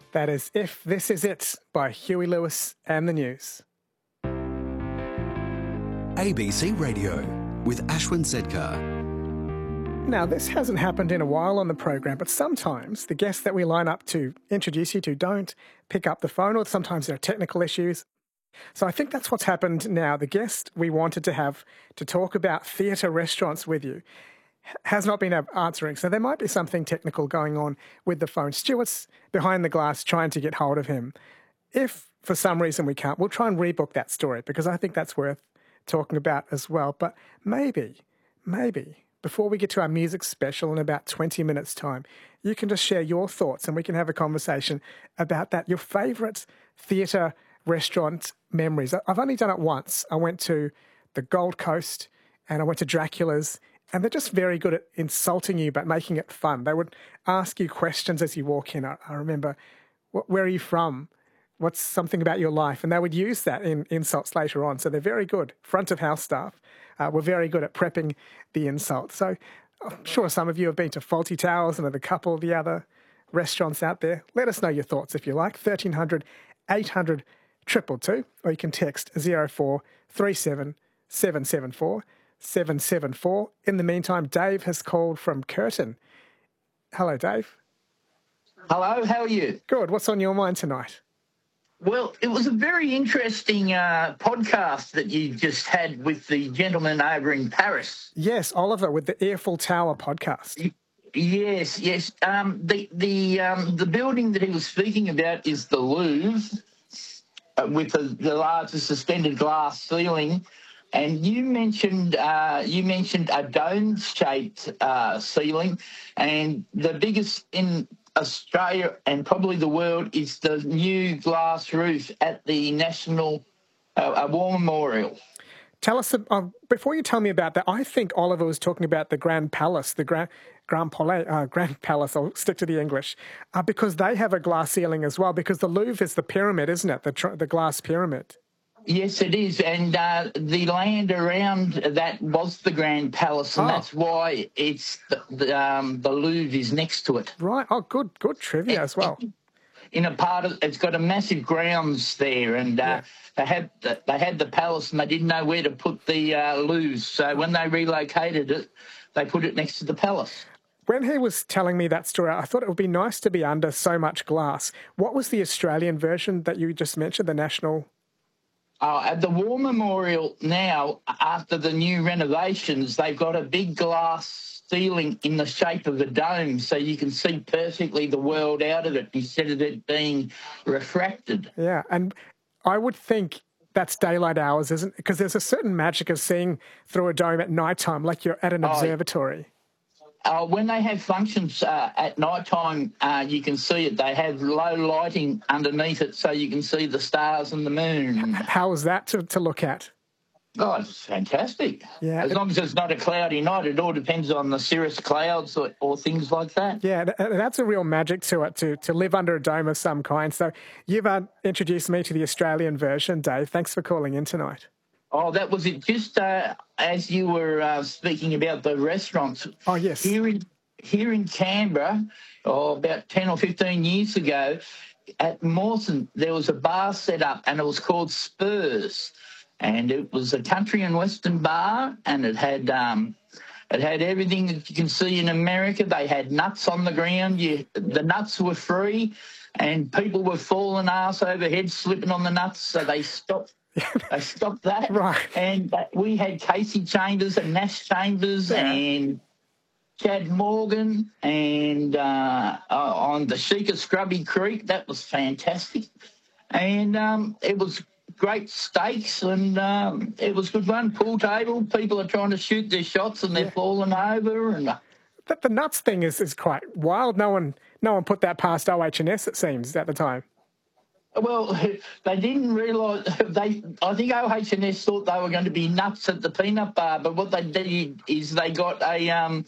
That is If This Is It by Huey Lewis and the News. ABC Radio with Ashwin Sedkar. Now, this hasn't happened in a while on the program, but sometimes the guests that we line up to introduce you to don't pick up the phone, or sometimes there are technical issues. So I think that's what's happened now. The guest we wanted to have to talk about theatre restaurants with you has not been answering. So there might be something technical going on with the phone. Stuart's behind the glass trying to get hold of him. If for some reason we can't, we'll try and rebook that story because I think that's worth talking about as well. But maybe, before we get to our music special in about 20 minutes' time, you can just share your thoughts and we can have a conversation about that. Your favourite theatre restaurant memories. I've only done it once. I went to the Gold Coast and I went to Dracula's, and they're just very good at insulting you but making it fun. They would ask you questions as you walk in. I remember, where are you from? What's something about your life? And they would use that in insults later on. So they're very good. Front of house staff were very good at prepping the insults. So I'm sure some of you have been to Fawlty Towers and a couple of the other restaurants out there. Let us know your thoughts if you like. 1300 800 222, or you can text 0437 774 774. In the meantime, Dave has called from Curtin. Hello, Dave. Hello, how are you? Good. What's on your mind tonight? Well, it was a very interesting podcast that you just had with the gentleman over in Paris. Yes, Oliver, with the Eiffel Tower podcast. Yes. The building that he was speaking about is the Louvre, with the largest suspended glass ceiling. And you mentioned a dome-shaped ceiling, and the biggest in Australia and probably the world is the new glass roof at the National War Memorial. Tell us, before you tell me about that, I think Oliver was talking about the Grand Palace, the Grand Palace, I'll stick to the English, because they have a glass ceiling as well, because the Louvre is the pyramid, isn't it, the glass pyramid? Yes, it is, and the land around that was the Grand Palace, and that's why it's the Louvre is next to it. Right. Oh, good trivia as well. In a part of it's got a massive grounds there, and they had the palace, and they didn't know where to put the Louvre. So when they relocated it, they put it next to the palace. When he was telling me that story, I thought it would be nice to be under so much glass. What was the Australian version that you just mentioned, the National? At the War Memorial now, after the new renovations, they've got a big glass ceiling in the shape of a dome, so you can see perfectly the world out of it instead of it being refracted. Yeah, and I would think that's daylight hours, isn't it? Because there's a certain magic of seeing through a dome at night time, like you're at an observatory. When they have functions at night time, you can see it. They have low lighting underneath it, so you can see the stars and the moon. How is that to look at? Oh, it's fantastic. Yeah, as long as it's not a cloudy night, it all depends on the cirrus clouds or things like that. Yeah, that's a real magic to it, to live under a dome of some kind. So you've introduced me to the Australian version, Dave. Thanks for calling in tonight. Oh, that was it. Just as you were speaking about the restaurants. Oh, yes. Here in Canberra, about 10 or 15 years ago, at Mawson, there was a bar set up, and it was called Spurs. And it was a country and western bar, and it had everything that you can see in America. They had nuts on the ground. The nuts were free, and people were falling arse over head, slipping on the nuts, so they stopped. They stopped that. Right. And we had Casey Chambers and Nash Chambers and Chad Morgan and on the Sheikah Scrubby Creek. That was fantastic. And it was great steaks, and it was good fun. Pool table, people are trying to shoot their shots and they're falling over. And the nuts thing is quite wild. No one put that past OH&S, it seems, at the time. Well, they didn't realise. I think OH&S thought they were going to be nuts at the peanut bar, but what they did is they got a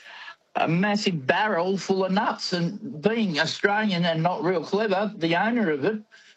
massive barrel full of nuts. And being Australian and not real clever, the owner of it